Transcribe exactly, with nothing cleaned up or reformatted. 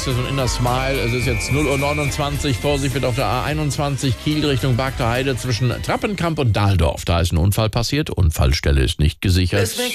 ist so ein Inner Smile. Es ist jetzt null Uhr neunundzwanzig. Vorsicht wird auf der A einundzwanzig Kiel Richtung Bagder Heide zwischen Trappenkamp und Dahldorf. Da ist ein Unfall passiert. Unfallstelle ist nicht gesichert.